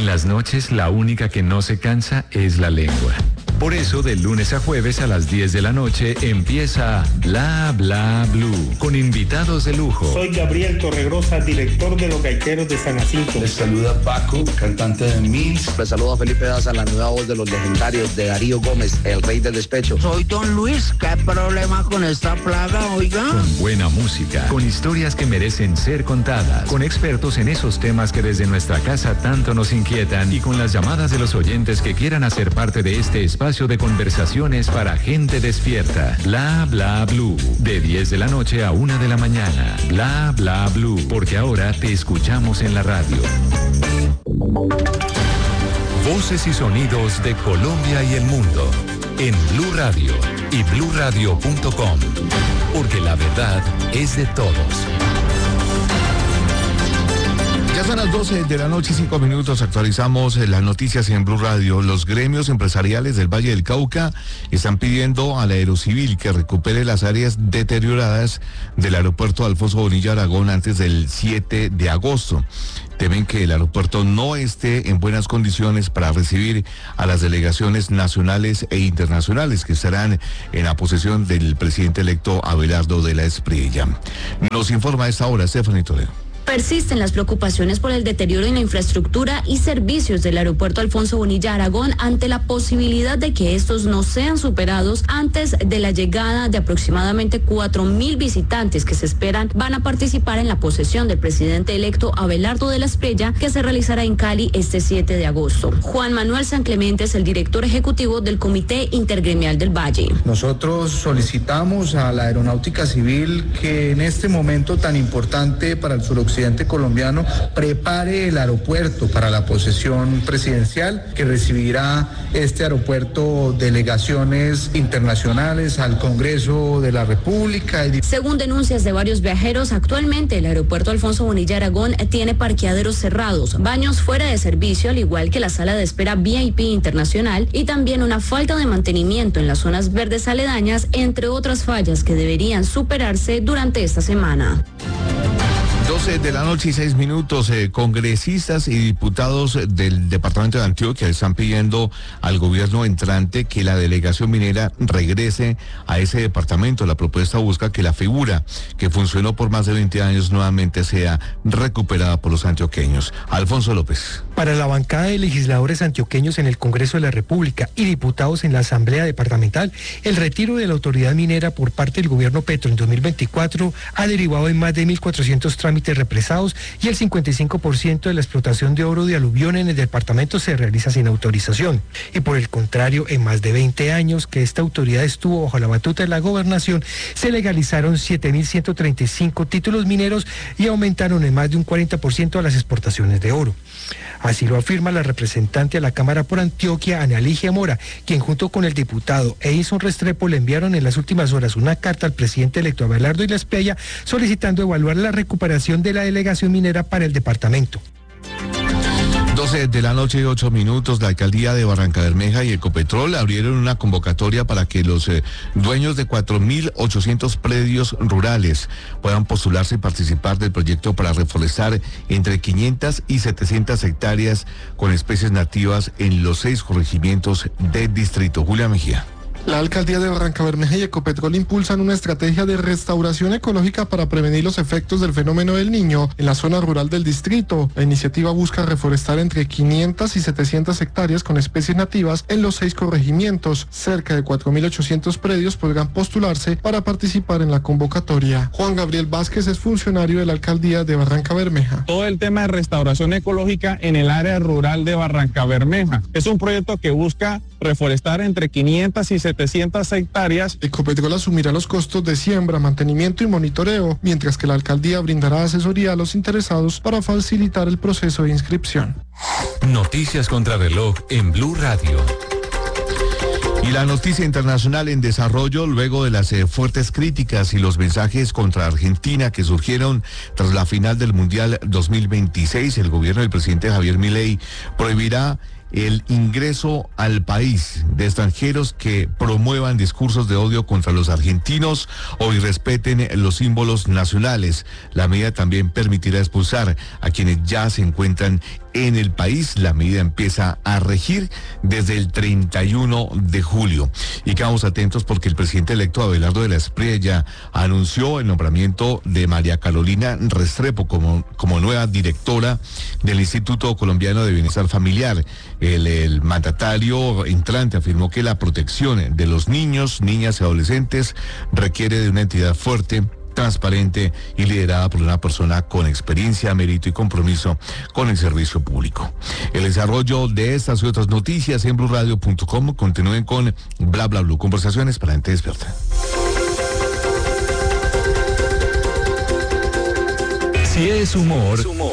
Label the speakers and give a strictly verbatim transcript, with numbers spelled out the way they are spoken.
Speaker 1: las noches la única que no se cansa es la lengua. Por eso, de lunes a jueves a las diez de la noche empieza Bla Bla Blue, con invitados de lujo.
Speaker 2: Soy Gabriel Torregrosa, director de Los Gaiteros de San Jacinto.
Speaker 3: Les saluda Paco, cantante de Mills.
Speaker 4: Les saluda Felipe Daza, la nueva voz de los legendarios de Darío Gómez, el rey del despecho.
Speaker 5: Soy Don Luis, ¿qué problema con esta plaga, oiga?
Speaker 1: Con buena música, con historias que merecen ser contadas, con expertos en esos temas que desde nuestra casa tanto nos inquietan y con las llamadas de los oyentes que quieran hacer parte de este espacio de conversaciones para gente despierta. Bla Bla Blue, de diez de la noche a una de la mañana. Bla Bla Blue, porque ahora te escuchamos en la radio. Voces y sonidos de Colombia y el mundo en Blue Radio y blue radio punto com, porque la verdad es de todos.
Speaker 6: Ya son las doce de la noche y cinco minutos, actualizamos las noticias en Blue Radio. Los gremios empresariales del Valle del Cauca están pidiendo a la Aerocivil que recupere las áreas deterioradas del aeropuerto Alfonso Bonilla Aragón antes del siete de agosto. Temen que el aeropuerto no esté en buenas condiciones para recibir a las delegaciones nacionales e internacionales que estarán en la posesión del presidente electo Abelardo de la Espriella. Nos informa a esta hora Stephanie Toledo.
Speaker 7: Persisten las preocupaciones por el deterioro en la infraestructura y servicios del aeropuerto Alfonso Bonilla Aragón ante la posibilidad de que estos no sean superados antes de la llegada de aproximadamente cuatro mil visitantes que se esperan van a participar en la posesión del presidente electo Abelardo de la Espriella, que se realizará en Cali este siete de agosto. Juan Manuel San Clemente es el director ejecutivo del Comité Intergremial del Valle.
Speaker 8: Nosotros solicitamos a la Aeronáutica Civil que en este momento tan importante para el suroccidente colombiano prepare el aeropuerto para la posesión presidencial, que recibirá este aeropuerto delegaciones internacionales al Congreso de la República.
Speaker 7: Según denuncias de varios viajeros, actualmente el aeropuerto Alfonso Bonilla Aragón tiene parqueaderos cerrados, baños fuera de servicio, al igual que la sala de espera V I P internacional, y también una falta de mantenimiento en las zonas verdes aledañas, entre otras fallas que deberían superarse durante esta semana.
Speaker 6: doce de la noche y seis minutos, eh, congresistas y diputados del departamento de Antioquia están pidiendo al gobierno entrante que la delegación minera regrese a ese departamento. La propuesta busca que la figura que funcionó por más de veinte años nuevamente sea recuperada por los antioqueños. Alfonso López.
Speaker 9: Para la bancada de legisladores antioqueños en el Congreso de la República y diputados en la Asamblea Departamental, el retiro de la autoridad minera por parte del gobierno Petro en dos mil veinticuatro ha derivado en más de mil cuatrocientos trámites represados y el cincuenta y cinco por ciento de la explotación de oro de aluvión en el departamento se realiza sin autorización. Y por el contrario, en más de veinte años que esta autoridad estuvo bajo la batuta de la gobernación, se legalizaron siete mil ciento treinta y cinco títulos mineros y aumentaron en más de un cuarenta por ciento las exportaciones de oro. Así lo afirma la representante a la Cámara por Antioquia, Ana Ligia Mora, quien junto con el diputado Edison Restrepo le enviaron en las últimas horas una carta al presidente electo Abelardo de la Espriella solicitando evaluar la recuperación de la delegación minera para el departamento.
Speaker 6: doce de la noche y ocho minutos, la alcaldía de Barrancabermeja y Ecopetrol abrieron una convocatoria para que los eh, dueños de cuatro mil ochocientos predios rurales puedan postularse y participar del proyecto para reforestar entre quinientas y setecientas hectáreas con especies nativas en los seis corregimientos del distrito. Julia Mejía.
Speaker 10: La alcaldía de Barrancabermeja y Ecopetrol impulsan una estrategia de restauración ecológica para prevenir los efectos del fenómeno del Niño en la zona rural del distrito. La iniciativa busca reforestar entre quinientas y setecientas hectáreas con especies nativas en los seis corregimientos. Cerca de cuatro mil ochocientos predios podrán postularse para participar en la convocatoria. Juan Gabriel Vázquez es funcionario de la alcaldía de Barrancabermeja.
Speaker 11: Todo el tema de restauración ecológica en el área rural de Barrancabermeja es un proyecto que busca reforestar entre quinientas y setecientas hectáreas.
Speaker 10: Ecopetrol asumirá los costos de siembra, mantenimiento y monitoreo, mientras que la alcaldía brindará asesoría a los interesados para facilitar el proceso de inscripción.
Speaker 1: Noticias contra reloj en Blue Radio.
Speaker 6: Y la noticia internacional en desarrollo, luego de las eh, fuertes críticas y los mensajes contra Argentina que surgieron tras la final del Mundial dos mil veintiséis, el gobierno del presidente Javier Milei prohibirá el ingreso al país de extranjeros que promuevan discursos de odio contra los argentinos o irrespeten los símbolos nacionales. La medida también permitirá expulsar a quienes ya se encuentran en el país. La medida empieza a regir desde el treinta y uno de julio. Y quedamos atentos porque el presidente electo Abelardo de la Espriella anunció el nombramiento de María Carolina Restrepo como, como nueva directora del Instituto Colombiano de Bienestar Familiar. El, el mandatario entrante afirmó que la protección de los niños, niñas y adolescentes requiere de una entidad fuerte, transparente y liderada por una persona con experiencia, mérito y compromiso con el servicio público. El desarrollo de estas y otras noticias en blue radio punto com. Continúen con Bla Bla Blue, conversaciones para gente despierta.
Speaker 1: Si es humor, humor.